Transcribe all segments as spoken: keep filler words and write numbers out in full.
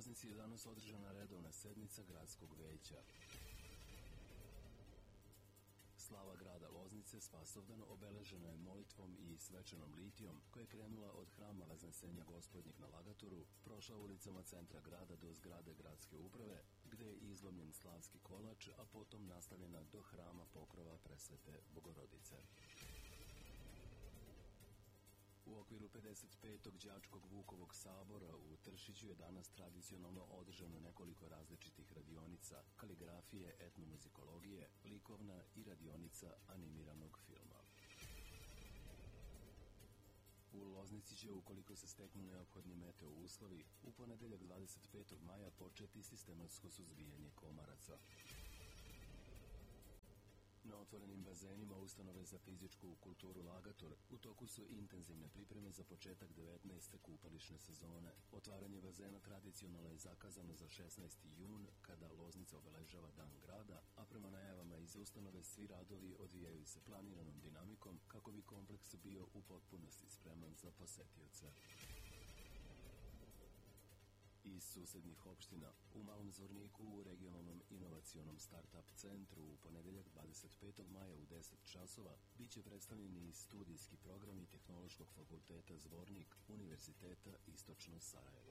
Loznici je danas održana redovna sednica gradskog veća. Slava grada Loznice Spasovdan obeležena je molitvom i svečanom litijom koja je krenula od hrama Vaznesenja Gospodnjeg na Lagatoru, prošla ulicama centra grada do zgrade gradske uprave, gde je izlomljen slavski kolač, a potom nastavljena do hrama Pokrova Presvete Bogorodice. U okviru pedeset petog đačkog Vukovog sabora u Tršiću je danas tradicionalno održano nekoliko različitih radionica, kaligrafije, etnomuzikologije, likovna i radionica animiranog filma. U Loznici će, ukoliko se steknu neophodni meteo uslovi, u ponedeljak dvadeset petog maja početi sistematsko suzbijanje komaraca. Na otvorenim bazenima ustanove za fizičku kulturu Lagator u toku su intenzivne pripreme za početak devetnaeste kupališne sezone. Otvaranje bazena tradicionalno je zakazano za šesnaesti jun, kada Loznica obeležava Dan grada, a prema najavama iz ustanove svi radovi odvijaju se planiranom dinamikom kako bi kompleks bio u potpunosti spreman za posetioce. Iz susednih opština, u Malom Zvorniku u regionalnom inovacionom start-up centru u ponedeljak dvadeset petog maja u deset časova biće predstavljeni studijski programi Tehnološkog fakulteta Zvornik Univerziteta Istočno Sarajevo.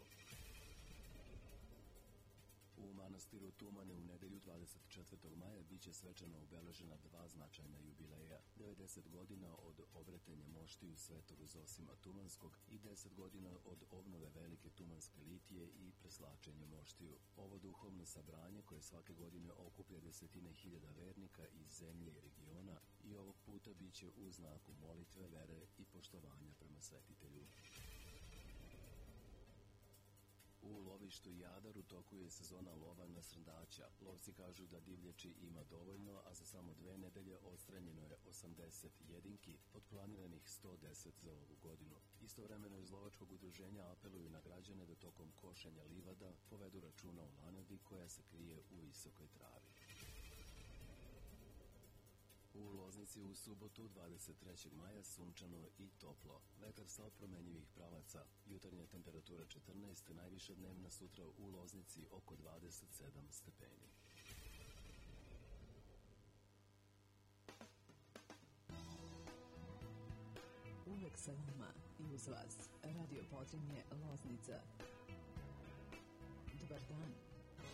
U manastiru Tumane u nedelju dvadeset četvrtog maja biće svečano obeležena dva značajna jubileja, devedeset godina od obretenja moštiju Svetog Zosima Tumanskog i deset godina od obnove Velike Tumanske litije i preslačenja moštiju. Ovo duhovno sabranje, koje svake godine okuplja desetine hiljada vernika iz zemlje i regiona, i ovog puta biće u znaku molitve, vere i poštovanja prema svetitelju. U lovištu Jadar u toku je sezona lova na srndaća. Lovci kažu da divljači ima dovoljno, a za samo dve nedelje odstranjeno je osamdeset jedinki od planiranih sto deset za ovu godinu. Istovremeno iz lovačkog udruženja apeluju na građane da tokom košenja livada povedu računa o lanadi koja se krije u visokoj travi. U Loznici u subotu dvadeset trećeg maja sunčano i toplo. Vetar sa promenjivih pravaca. Jutarnja temperatura četrnaest, najviša dnevna sutra u Loznici oko dvadeset sedam stepeni. Uvek sa vama i uz vas. Radio Podrinje Loznica. Dobar dan.